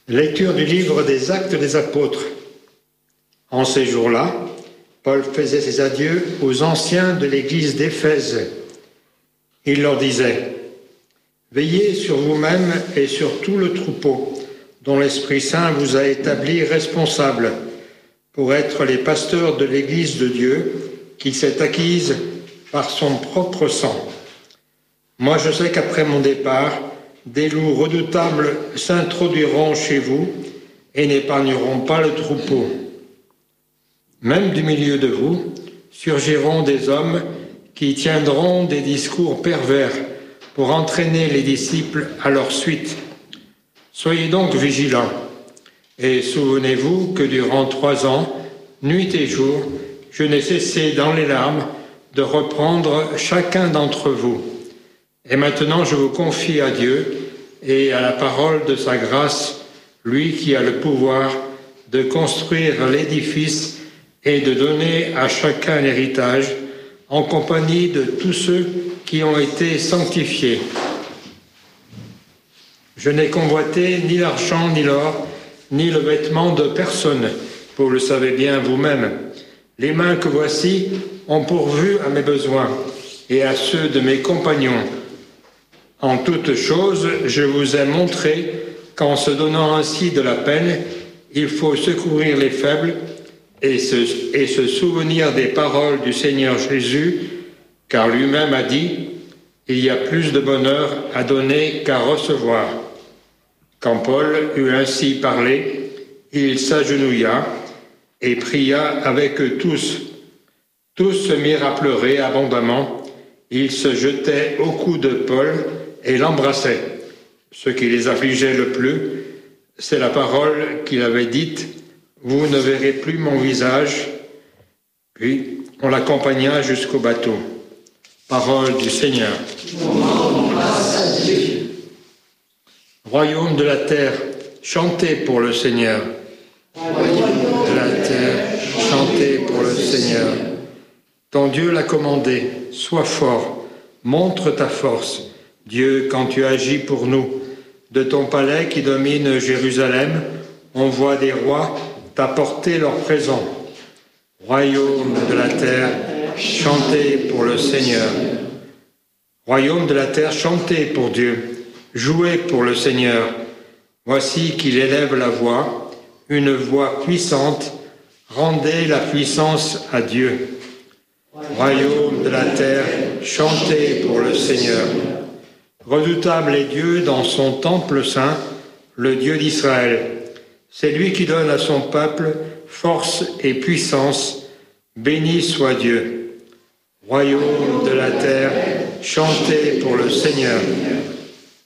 Lecture du livre des Actes des Apôtres. En ces jours-là, Paul faisait ses adieux aux anciens de l'église d'Éphèse. Il leur disait : « Veillez sur vous-même et sur tout le troupeau, dont l'Esprit Saint vous a établis responsables, pour être les pasteurs de l'église de Dieu, qu'il s'est acquise par son propre sang. Moi je sais qu'après mon départ, des loups redoutables s'introduiront chez vous et n'épargneront pas le troupeau. Même du milieu de vous surgiront des hommes qui tiendront des discours pervers pour entraîner les disciples à leur suite. Soyez donc vigilants et souvenez-vous que durant 3 ans, nuit et jour, je n'ai cessé dans les larmes de reprendre chacun d'entre vous. Et maintenant je vous confie à Dieu et à la parole de sa grâce, lui qui a le pouvoir de construire l'édifice et de donner à chacun l'héritage en compagnie de tous ceux qui ont été sanctifiés. Je n'ai convoité ni l'argent, ni l'or, ni le vêtement de personne, vous le savez bien vous-même. Les mains que voici ont pourvu à mes besoins et à ceux de mes compagnons. En toutes choses, je vous ai montré qu'en se donnant ainsi de la peine, il faut secourir les faibles et se souvenir des paroles du Seigneur Jésus, car lui-même a dit : « Il y a plus de bonheur à donner qu'à recevoir. » Quand Paul eut ainsi parlé, il s'agenouilla et pria avec eux tous. Tous se mirent à pleurer abondamment. Ils se jetaient au cou de Paul et l'embrassaient. Ce qui les affligeait le plus, c'est la parole qu'il avait dite : « Vous ne verrez plus mon visage. » Puis on l'accompagna jusqu'au bateau. Parole du Seigneur. Royaume de la terre, chantez pour le Seigneur. Royaume de la terre, chantez pour le Seigneur. Ton Dieu l'a commandé, sois fort, montre ta force. Dieu, quand tu agis pour nous, de ton palais qui domine Jérusalem, on voit des rois t'apporter leurs présents. Royaume de la terre, chantez pour le Seigneur. Royaume de la terre, chantez pour Dieu, jouez pour le Seigneur. Voici qu'il élève la voix, une voix puissante, rendez la puissance à Dieu. Royaume de la terre, chantez pour le Seigneur. Redoutable est Dieu dans son temple saint, le Dieu d'Israël. C'est lui qui donne à son peuple force et puissance. Béni soit Dieu. Royaume de la terre, chantez pour le Seigneur.